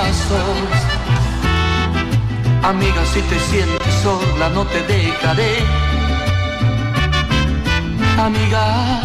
brazos. Amiga, si te sientes sola, no te dejaré. Amiga.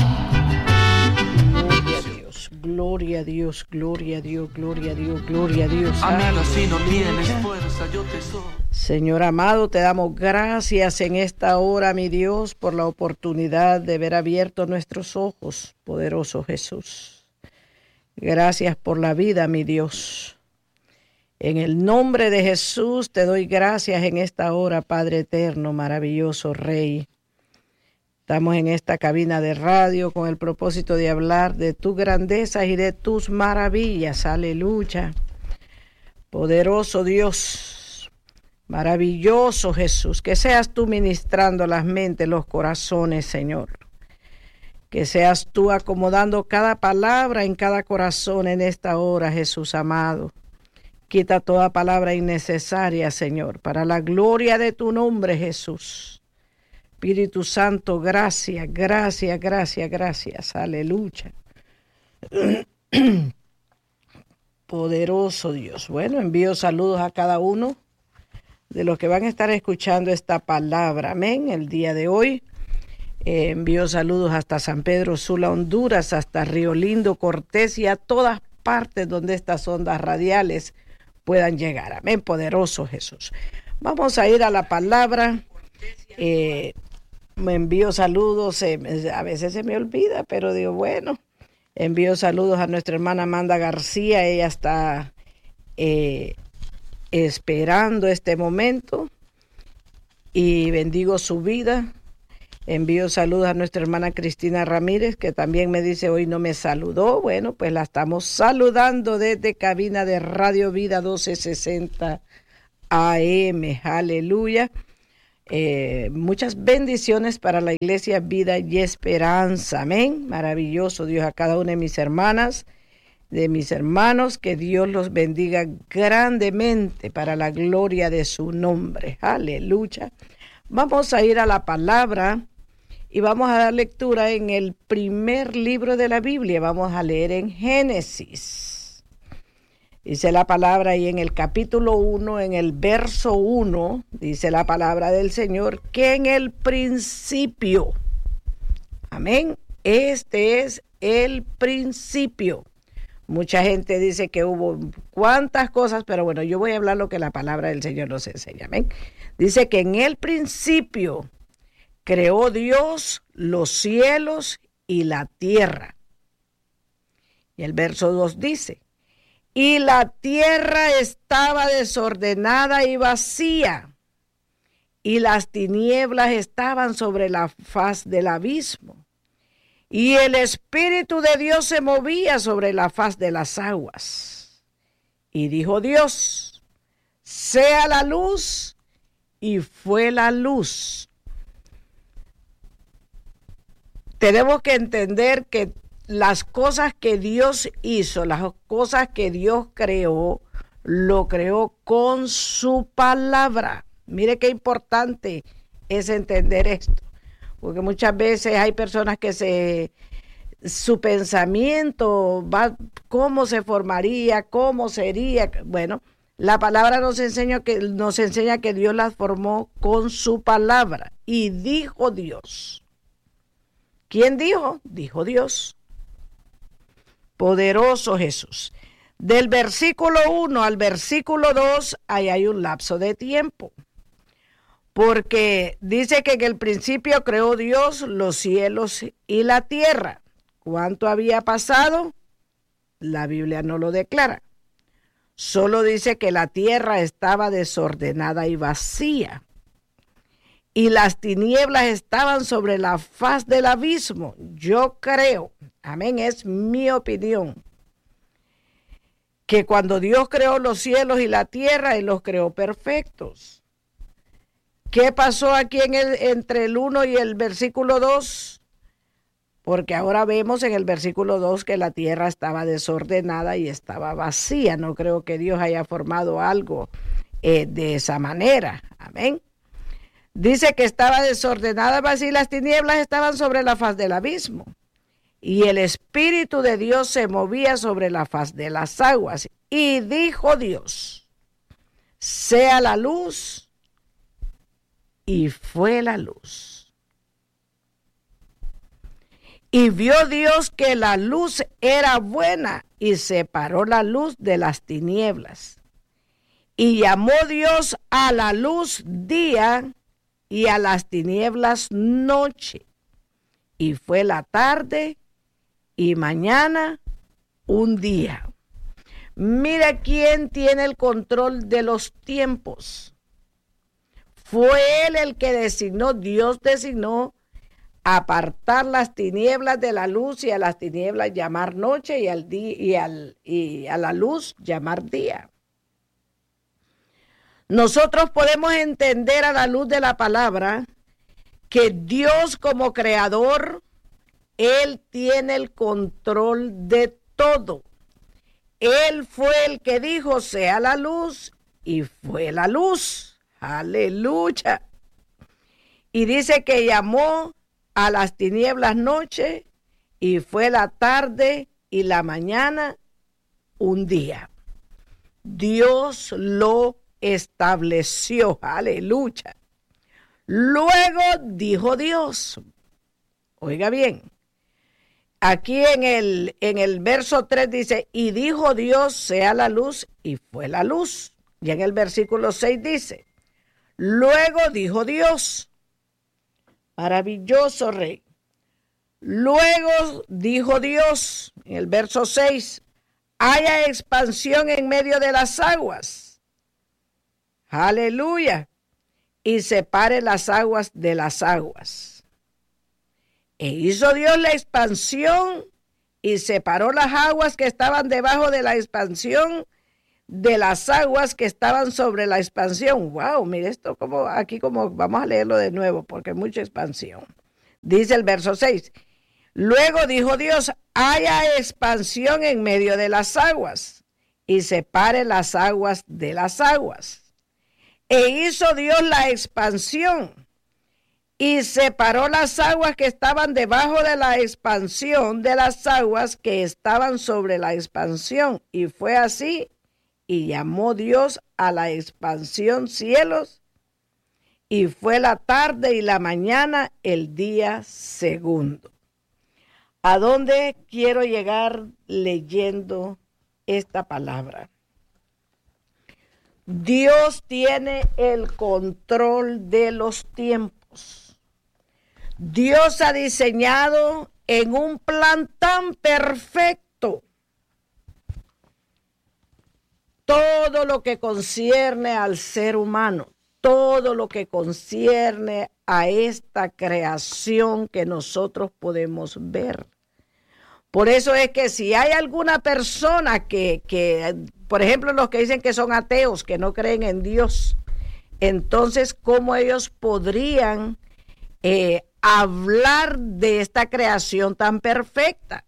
Gloria a Dios, gloria a Dios, gloria a Dios, gloria a Dios. Amiga, si no tienes fuerza, yo te soy. Señor amado, te damos gracias en esta hora, mi Dios, por la oportunidad de ver abiertos nuestros ojos, poderoso Jesús. Gracias por la vida, mi Dios. En el nombre de Jesús te doy gracias en esta hora, Padre eterno, maravilloso Rey. Estamos en esta cabina de radio con el propósito de hablar de tus grandezas y de tus maravillas. Aleluya. Poderoso Dios, maravilloso Jesús, que seas tú ministrando las mentes, los corazones, Señor. Que seas tú acomodando cada palabra en cada corazón en esta hora, Jesús amado. Quita toda palabra innecesaria, Señor, para la gloria de tu nombre, Jesús. Espíritu Santo, gracias, gracias, gracias, gracias. Aleluya. Poderoso Dios. Bueno, envío saludos a cada uno de los que van a estar escuchando esta palabra. Amén. El día de hoy envío saludos hasta San Pedro Sula, Honduras, hasta Río Lindo, Cortés y a todas partes donde estas ondas radiales puedan llegar. Amén. Poderoso Jesús. Vamos a ir a la palabra. Me envío saludos, a veces se me olvida, pero digo, bueno, envío saludos a nuestra hermana Amanda García, ella está esperando este momento y bendigo su vida. Envío saludos a nuestra hermana Cristina Ramírez, que también me dice hoy no me saludó. Bueno, pues la estamos saludando desde cabina de Radio Vida 1260 AM. Aleluya. Muchas bendiciones para la iglesia Vida y Esperanza. Amén. Maravilloso Dios a cada una de mis hermanas, de mis hermanos. Que Dios los bendiga grandemente para la gloria de su nombre. Aleluya. Vamos a ir a la palabra y vamos a dar lectura en el primer libro de la Biblia. Vamos a leer en Génesis. Dice la palabra y en el capítulo 1, en el verso 1, dice la palabra del Señor, que en el principio, amén, este es el principio. Mucha gente dice que hubo cuantas cosas, pero bueno, yo voy a hablar lo que la palabra del Señor nos enseña, amén. Dice que en el principio creó Dios los cielos y la tierra. Y el verso 2 dice, y la tierra estaba desordenada y vacía, y las tinieblas estaban sobre la faz del abismo, y el Espíritu de Dios se movía sobre la faz de las aguas. Y dijo Dios, sea la luz, y fue la luz. Tenemos que entender que las cosas que Dios hizo, las cosas que Dios creó, lo creó con su palabra. Mire qué importante es entender esto, porque muchas veces hay personas que su pensamiento va, cómo se formaría, cómo sería. Bueno, la palabra nos enseña que Dios las formó con su palabra. Y dijo Dios. ¿Quién dijo? Dijo Dios. Poderoso Jesús. Del versículo 1 al versículo 2, ahí hay un lapso de tiempo. Porque dice que en el principio creó Dios los cielos y la tierra. ¿Cuánto había pasado? La Biblia no lo declara. Solo dice que la tierra estaba desordenada y vacía. Y las tinieblas estaban sobre la faz del abismo. Yo creo, amén, es mi opinión, que cuando Dios creó los cielos y la tierra, Él los creó perfectos. ¿Qué pasó aquí entre el 1 y el versículo 2? Porque ahora vemos en el versículo 2 que la tierra estaba desordenada y estaba vacía. No creo que Dios haya formado algo de esa manera. Amén. Dice que estaba desordenada, vacía, y las tinieblas estaban sobre la faz del abismo. y el Espíritu de Dios se movía sobre la faz de las aguas. Y dijo Dios, sea la luz, y fue la luz. Y vio Dios que la luz era buena, y separó la luz de las tinieblas. Y llamó Dios a la luz día, y a las tinieblas noche. Y fue la tarde y mañana un día. Mira quién tiene el control de los tiempos. Fue Él el que designó, Dios designó apartar las tinieblas de la luz, y a las tinieblas llamar noche, y al día y a la luz llamar día. Nosotros podemos entender a la luz de la palabra que Dios como creador, Él tiene el control de todo. Él fue el que dijo, sea la luz, y fue la luz. Aleluya. Y dice que llamó a las tinieblas noche, y fue la tarde y la mañana un día. Dios lo estableció. Aleluya. Luego dijo Dios, oiga bien, aquí en el verso 3 dice, y dijo Dios, sea la luz, y fue la luz. Y en el versículo 6 dice, luego dijo Dios, maravilloso Rey. Luego dijo Dios, en el verso 6, haya expansión en medio de las aguas. Aleluya. Y separe las aguas de las aguas. E hizo Dios la expansión y separó las aguas que estaban debajo de la expansión de las aguas que estaban sobre la expansión. Wow, mire esto, como vamos a leerlo de nuevo porque hay mucha expansión. Dice el verso 6. Luego dijo Dios, haya expansión en medio de las aguas y separe las aguas de las aguas. E hizo Dios la expansión y separó las aguas que estaban debajo de la expansión de las aguas que estaban sobre la expansión. Y fue así, y llamó Dios a la expansión cielos, y fue la tarde y la mañana el día segundo. ¿A dónde quiero llegar leyendo esta palabra? Dios tiene el control de los tiempos. Dios ha diseñado en un plan tan perfecto todo lo que concierne al ser humano, todo lo que concierne a esta creación que nosotros podemos ver. Por eso es que si hay alguna persona que por ejemplo, los que dicen que son ateos, que no creen en Dios, entonces, ¿cómo ellos podrían hablar de esta creación tan perfecta?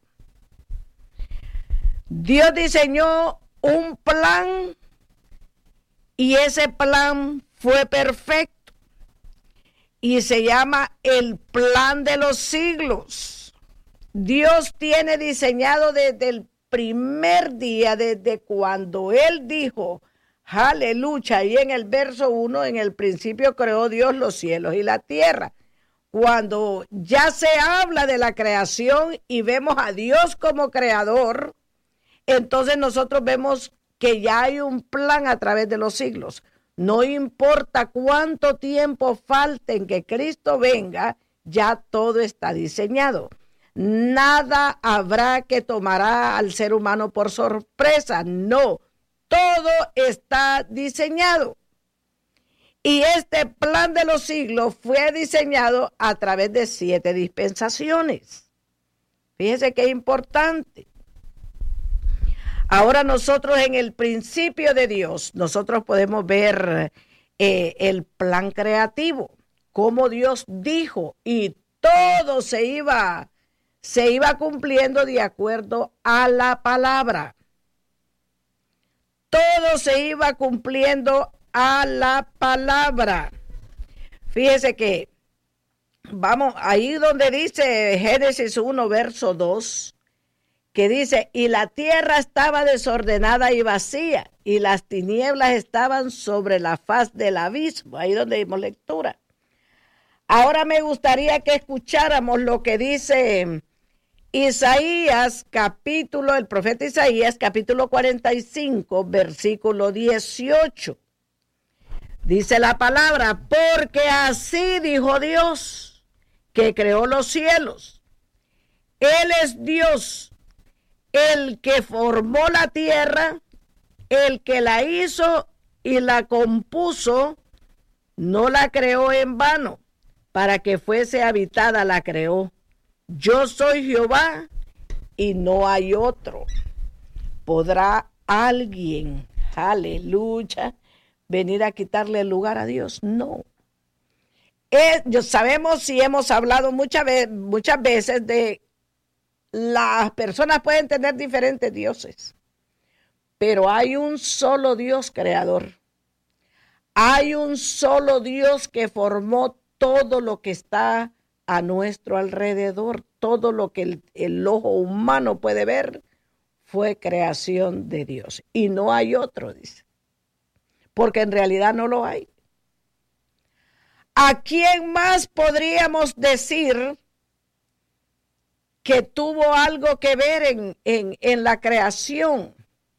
Dios diseñó un plan y ese plan fue perfecto y se llama el plan de los siglos. Dios tiene diseñado desde el primer día, desde cuando Él dijo, aleluya, y en el verso 1, en el principio creó Dios los cielos y la tierra. Cuando ya se habla de la creación y vemos a Dios como creador, entonces nosotros vemos que ya hay un plan a través de los siglos. No importa cuánto tiempo falte en que Cristo venga, ya todo está diseñado. Nada habrá que tomará al ser humano por sorpresa. No, todo está diseñado. Y este plan de los siglos fue diseñado a través de 7 dispensaciones. Fíjese qué importante. Ahora nosotros en el principio de Dios, nosotros podemos ver el plan creativo, cómo Dios dijo y todo se iba cumpliendo de acuerdo a la palabra. Todo se iba cumpliendo a la palabra. Fíjese que vamos, ahí donde dice Génesis 1, verso 2, que dice, y la tierra estaba desordenada y vacía, y las tinieblas estaban sobre la faz del abismo, ahí donde dimos lectura. Ahora me gustaría que escucháramos lo que dice Isaías, el profeta Isaías, capítulo 45, versículo 18. Dice la palabra, porque así dijo Dios, que creó los cielos. Él es Dios, el que formó la tierra, el que la hizo y la compuso, no la creó en vano, para que fuese habitada la creó. Yo soy Jehová y no hay otro. ¿Podrá alguien, aleluya, venir a quitarle el lugar a Dios? No. Sabemos y hemos hablado muchas veces de las personas pueden tener diferentes dioses, pero hay un solo Dios creador. Hay un solo Dios que formó todo lo que está a nuestro alrededor. Todo lo que el ojo humano puede ver fue creación de Dios. Y no hay otro, dice. Porque en realidad no lo hay. ¿A quién más podríamos decir que tuvo algo que ver en la creación?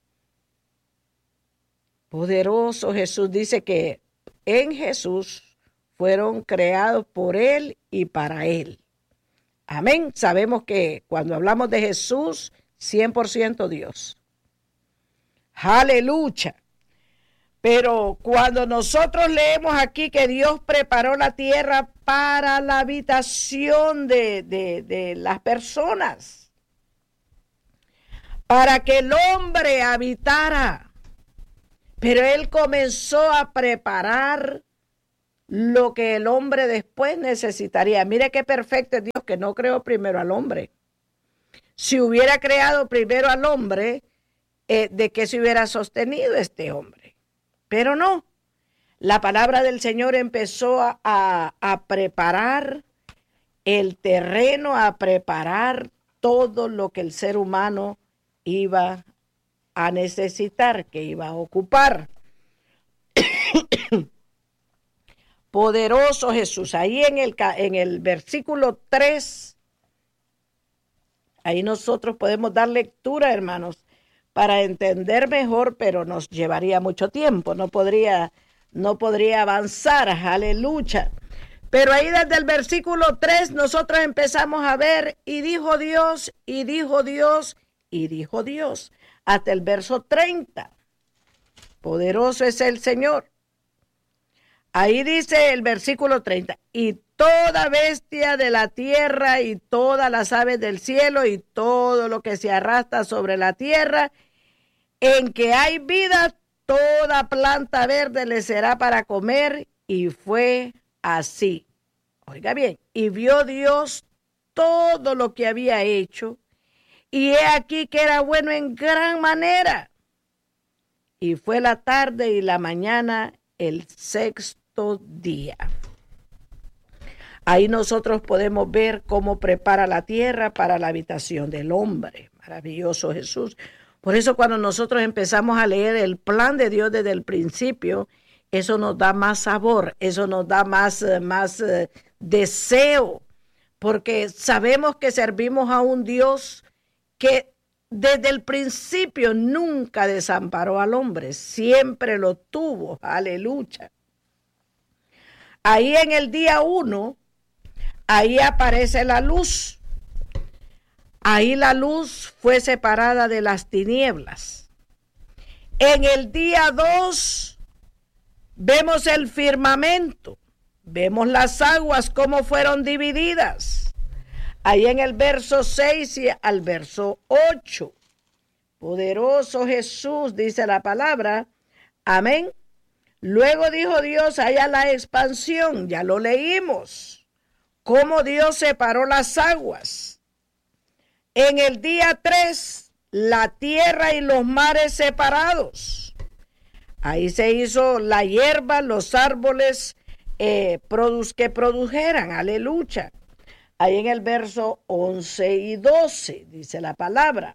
Poderoso Jesús dice que en Jesús fueron creados por Él y para Él. Amén. Sabemos que cuando hablamos de Jesús, 100% Dios. Aleluya. Pero cuando nosotros leemos aquí que Dios preparó la tierra para la habitación de las personas, para que el hombre habitara, pero Él comenzó a preparar lo que el hombre después necesitaría. Mire qué perfecto es Dios, que no creó primero al hombre. Si hubiera creado primero al hombre, ¿de qué se hubiera sostenido este hombre? Pero no. La palabra del Señor empezó a preparar el terreno, a preparar todo lo que el ser humano iba a necesitar, que iba a ocupar. Poderoso Jesús. Ahí en el versículo 3, ahí nosotros podemos dar lectura, hermanos, para entender mejor, pero nos llevaría mucho tiempo. No podría avanzar. Aleluya. Pero ahí desde el versículo 3 nosotros empezamos a ver, y dijo Dios, y dijo Dios, y dijo Dios, hasta el verso 30. Poderoso es el Señor. Ahí dice el versículo 30, y toda bestia de la tierra y todas las aves del cielo y todo lo que se arrastra sobre la tierra, en que hay vida, toda planta verde le será para comer. Y fue así. Oiga bien, y vio Dios todo lo que había hecho, y he aquí que era bueno en gran manera. Y fue la tarde y la mañana el sexto día. Ahí nosotros podemos ver cómo prepara la tierra para la habitación del hombre. Maravilloso Jesús. Por eso cuando nosotros empezamos a leer el plan de Dios desde el principio, eso nos da más sabor, eso nos da más deseo, porque sabemos que servimos a un Dios que desde el principio nunca desamparó al hombre, siempre lo tuvo. Aleluya. Ahí en el día 1, ahí aparece la luz. Ahí la luz fue separada de las tinieblas. En el día 2 vemos el firmamento, vemos las aguas cómo fueron divididas. Ahí en el verso 6 y al verso 8. Poderoso Jesús, dice la palabra. Amén. Luego dijo Dios, haya la expansión, ya lo leímos, cómo Dios separó las aguas. En el día 3, la tierra y los mares separados. Ahí se hizo la hierba, los árboles que produjeran, aleluya. Ahí en el verso 11 y 12 dice la palabra.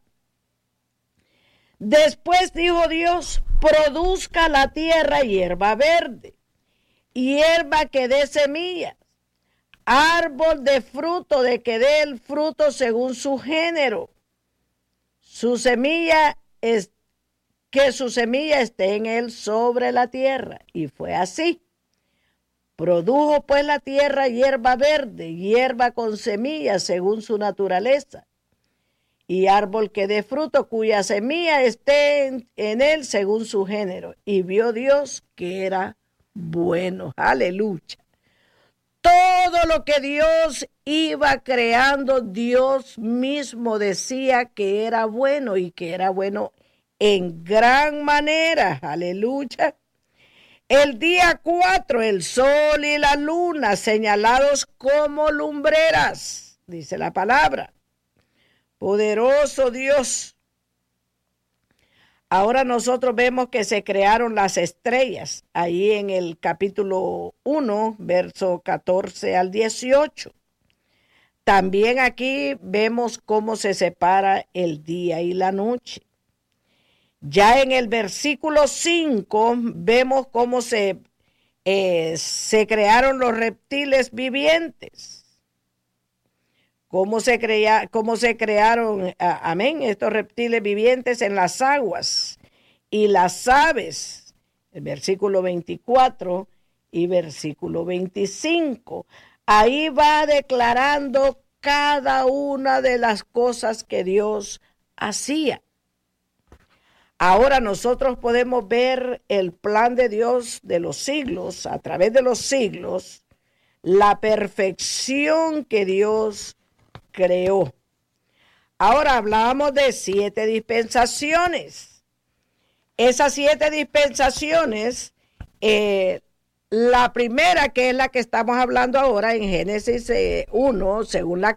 Después dijo Dios, produzca la tierra hierba verde, hierba que dé semillas, árbol de fruto de que dé el fruto según su género. Su semilla es que su semilla esté en él sobre la tierra. Y fue así. Produjo pues la tierra hierba verde, hierba con semillas según su naturaleza, y árbol que dé fruto cuya semilla esté en él según su género. Y vio Dios que era bueno. Aleluya. Todo lo que Dios iba creando, Dios mismo decía que era bueno y que era bueno en gran manera. Aleluya. El día 4, el sol y la luna señalados como lumbreras, dice la palabra. Poderoso Dios. Ahora nosotros vemos que se crearon las estrellas, ahí en el capítulo 1, verso 14 al 18. También aquí vemos cómo se separa el día y la noche. Ya en el versículo 5 vemos cómo se crearon los reptiles vivientes. Cómo se crearon, amén, estos reptiles vivientes en las aguas y las aves. El versículo 24 y versículo 25. Ahí va declarando cada una de las cosas que Dios hacía. Ahora nosotros podemos ver el plan de Dios de los siglos, a través de los siglos, la perfección que Dios creó. Ahora hablábamos de 7 dispensaciones. Esas 7 dispensaciones, la primera, que es la que estamos hablando ahora en Génesis 1, según la